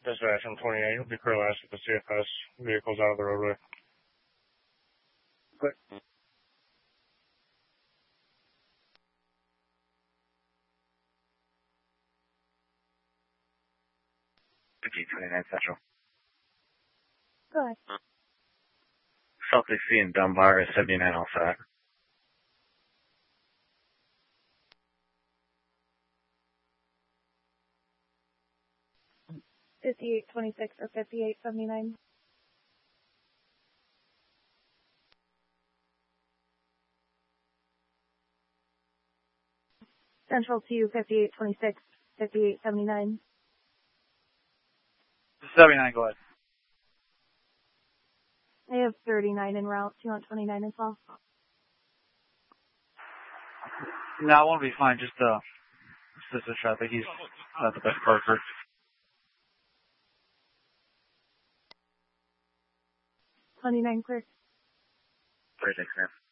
Dispatch, I'm 28. You'll be clear last with the CFS vehicles out of the roadway. Quick. 29 Central. Go ahead. Celtic C and Dunbar is 79 all set. $58.26 or $58.79. Central to $58.26, $58.79. 79, go ahead. I have 39 en route. Do you want 29 as well? No, I won't be fine. Just assisted traffic. He's not the best parker. 29 clear. 36, ma'am.